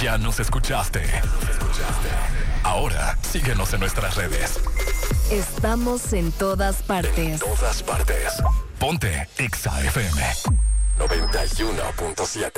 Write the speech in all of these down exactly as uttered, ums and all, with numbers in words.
Ya nos escuchaste. Ahora síguenos en nuestras redes. Estamos en todas partes. En todas partes. Ponte Exa F M noventa y uno punto siete.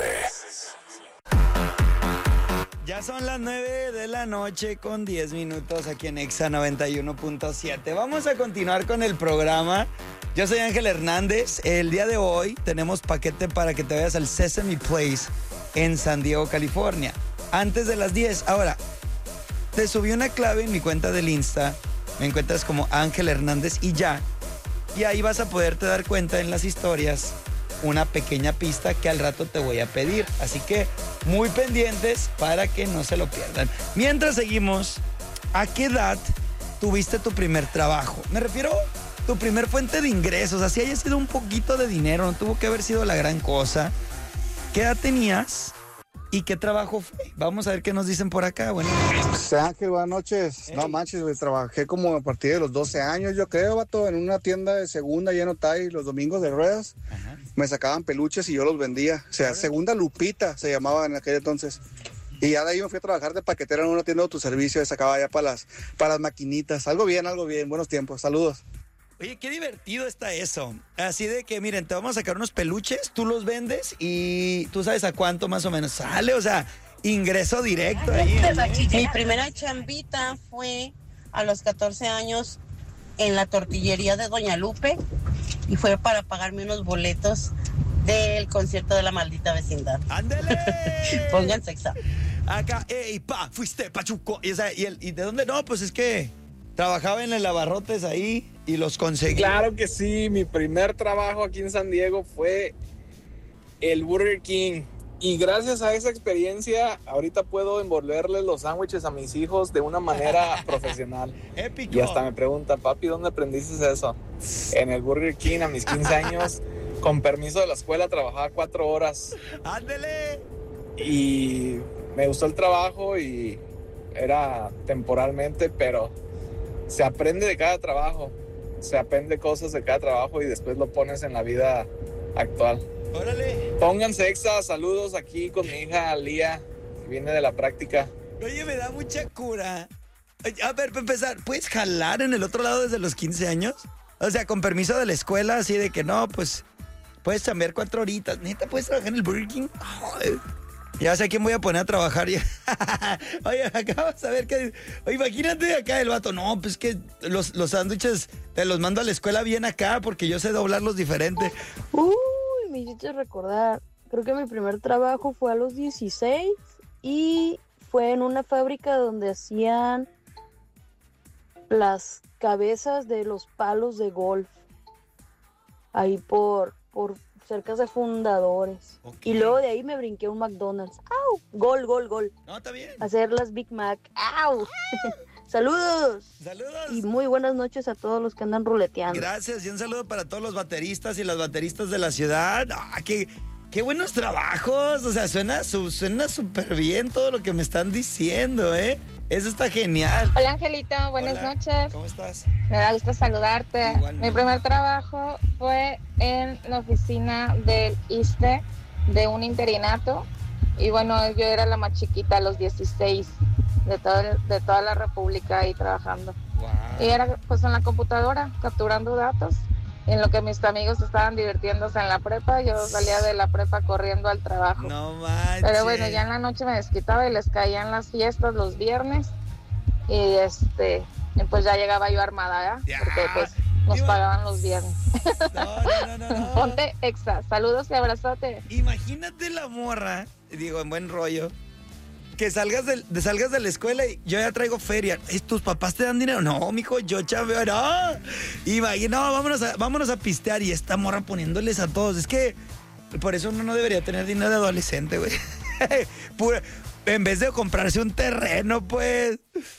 Ya son las nueve de la noche con diez minutos aquí en Exa noventa y uno punto siete. Vamos a continuar con el programa. Yo soy Ángel Hernández. El día de hoy tenemos paquete para que te vayas al Sesame Place en San Diego, California. Antes de las diez. Ahora, te subí una clave en mi cuenta del Insta. Me encuentras como Ángel Hernández y ya. Y ahí vas a poderte dar cuenta en las historias una pequeña pista que al rato te voy a pedir. Así que muy pendientes para que no se lo pierdan. Mientras seguimos, ¿a qué edad tuviste tu primer trabajo? Me refiero a tu primer fuente de ingresos. Así haya sido un poquito de dinero, no tuvo que haber sido la gran cosa. ¿Qué edad tenías? ¿Y qué trabajo fue? Vamos a ver qué nos dicen por acá. Bueno, pues Ángel, buenas noches. Hey. No manches, güey, trabajé como a partir de los doce años, yo creo, vato, en una tienda de segunda allá en Otay, los domingos de ruedas. Ajá. Me sacaban peluches y yo los vendía. O sea, Segunda Lupita se llamaba en aquel entonces. Y ya de ahí me fui a trabajar de paquetero en una tienda de autoservicio y sacaba ya para las, para las maquinitas. Algo bien, algo bien. Buenos tiempos. Saludos. Oye, qué divertido está eso. Así de que, miren, te vamos a sacar unos peluches, tú los vendes y tú sabes a cuánto más o menos sale. O sea, ingreso directo ahí. Mi primera chambita fue a los catorce años en la tortillería de Doña Lupe y fue para pagarme unos boletos del concierto de La Maldita Vecindad. ¡Ándale! Pónganse Exa. Acá, ey, pa, fuiste pachuco. Y, o sea, ¿y, el, ¿y de dónde? No, pues es que trabajaba en el abarrotes ahí y los conseguí. Claro que sí, mi primer trabajo aquí en San Diego fue el Burger King. Y gracias a esa experiencia, ahorita puedo envolverles los sándwiches a mis hijos de una manera profesional. Épico. Y hasta me pregunta, papi, ¿dónde aprendiste eso? En el Burger King a mis quince años, con permiso de la escuela, trabajaba cuatro horas. ¡Ándele! Y me gustó el trabajo y era temporalmente, pero se aprende de cada trabajo. Se aprende cosas de cada trabajo y después lo pones en la vida actual. ¡Órale! Pónganse Exa, saludos aquí con mi hija Lía, que viene de la práctica. Oye, me da mucha cura. A ver, para empezar, ¿puedes jalar en el otro lado desde los quince años? O sea, con permiso de la escuela, así de que no, pues, puedes chambear cuatro horitas. ¿Neta puedes trabajar en el Burger King? Ay, ya sé a quién voy a poner a trabajar. Oye, acá vas a ver qué... Oye, imagínate acá el vato. No, pues que los, los sándwiches te los mando a la escuela bien acá porque yo sé doblarlos diferente. Uy, me hiciste recordar. Creo que mi primer trabajo fue a los dieciséis y fue en una fábrica donde hacían las cabezas de los palos de golf. Ahí por... por cerca de Fundadores. Okay. Y luego de ahí me brinqué a un McDonald's. ¡Au! Gol, gol, gol. No, está bien. Hacer las Big Mac. ¡Au! ¡Saludos! ¡Saludos! Y muy buenas noches a todos los que andan ruleteando. Gracias, y un saludo para todos los bateristas y las bateristas de la ciudad. ¡Ah, qué, qué buenos trabajos! O sea, suena suena súper bien todo lo que me están diciendo, ¿eh? Eso está genial. Hola, Angelito, buenas Hola. noches. ¿Cómo estás? Me da gusto saludarte. Igualmente. Mi primer trabajo fue en la oficina del ISSSTE de un interinato. Y bueno, yo era la más chiquita a los dieciséis de, todo, de toda la República ahí trabajando. Wow. Y era pues en la computadora, capturando datos. En lo que mis amigos estaban divirtiéndose en la prepa, yo salía de la prepa corriendo al trabajo. No manches. Pero bueno, ya en la noche me desquitaba y les caían las fiestas los viernes. Y este, pues ya llegaba yo armada, ¿verdad? Porque pues nos Iba... pagaban los viernes. No, no, no, no. Ponte Exa, saludos y abrazote. Imagínate la morra, digo, en buen rollo, que salgas de, de, salgas de la escuela y yo ya traigo feria. ¿Tus papás te dan dinero? No, mijo, yo chambeo, no. Y va, y no, vámonos a, vámonos a pistear. Y esta morra poniéndoles a todos. Es que por eso uno no debería tener dinero de adolescente, güey. En vez de comprarse un terreno, pues.